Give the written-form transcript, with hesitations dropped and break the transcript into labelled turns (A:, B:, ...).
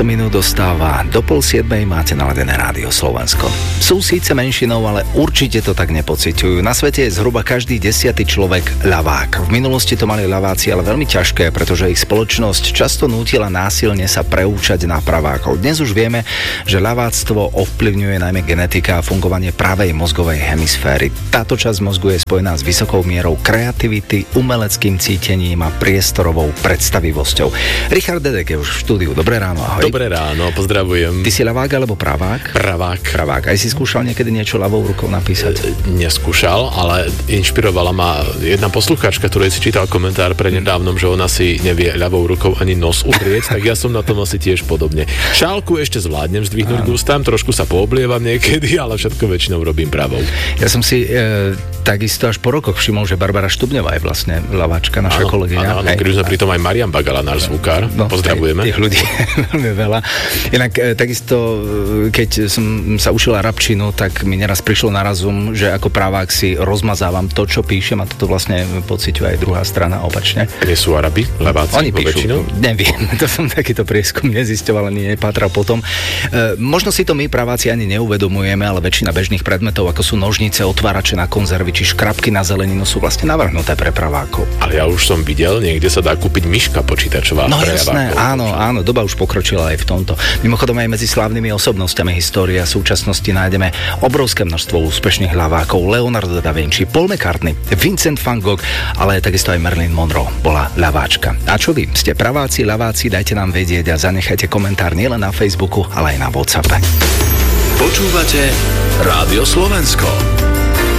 A: minút dostáva do 6:30, máte naladené Rádio Slovensko. Sú síce menšinou, ale určite to tak nepociťujú. Na svete je zhruba každý 10. človek ľavák. V minulosti to mali ľaváci, ale veľmi ťažké, pretože ich spoločnosť často nútila násilne sa preúčať na pravákov. Dnes už vieme, že ľaváctvo ovplyvňuje najmä genetika a fungovanie pravej mozgovej hemisféry. Táto časť mozgu je spojená s vysokou mierou kreativity, umeleckým cítením a priestorovou predstavivosťou. Richard Dedek je už v štúdiu. Dobré ráno, ahoj.
B: Dobré ráno, pozdravujem.
A: Ty si ľavák alebo pravák?
B: Pravák.
A: Aj si skúšal niekedy niečo ľavou rukou napísať?
B: Neskúšal, ale inšpirovala ma jedna poslucháčka, ktorej si čítal komentár prednedávnom, že ona si nevie ľavou rukou ani nos utrieť, tak ja som na tom asi tiež podobne. Šálku ešte zvládnem zdvihnúť k ústam, trošku sa pooblievam niekedy, ale všetko väčšinou robím pravou.
A: Ja som si takisto až po rokoch všimol, že Barbara Štubňová je vlastne ľaváčka, naša kolegyňa.
B: Áno, keď sme pritom aj Marian Bagala, náš zvukár. Pozdravujeme.
A: Tých ľudí veľmi veľa. Inak takisto, keď som sa učil arabčinu, tak mi neraz prišlo na razum, že ako pravák si rozmazávam to, čo píšem, a toto vlastne pociťuje aj druhá strana opačne.
B: Nie sú Arabi, ľaváci?
A: Oni píšu, neviem, to som takýto prieskum nezisťoval, ani nepátral potom. Možno si to my praváci ani neuvedomujeme, ale väčšina bežných predmetov, ako sú nožnice, otvárače na konzervy či škrabky na zeleninu, sú vlastne navrhnuté pre pravákov.
B: Ale ja už som videl, niekde sa dá kúpiť myška počítačová.
A: No jasné, áno, doba už pokročila aj v tomto. Mimochodom aj medzi slávnymi osobnostiami histórie a súčasnosti nájdeme obrovské množstvo úspešných ľavákov. Leonardo da Vinci, Paul McCartney, Vincent van Gogh, ale takisto aj Marilyn Monroe bola ľaváčka. A čo vy? Ste praváci, ľaváci? Dajte nám vedieť a zanechajte komentár nielen na Facebooku, ale aj na WhatsAppe.
C: Počúvate Rádio Slovensko.